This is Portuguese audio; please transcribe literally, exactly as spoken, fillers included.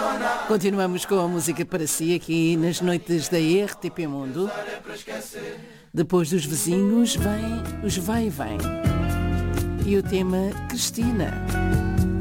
Continuamos com a música para si aqui nas noites da R T P Mundo. Depois dos vizinhos vem os vai e vem. E o tema Cristina.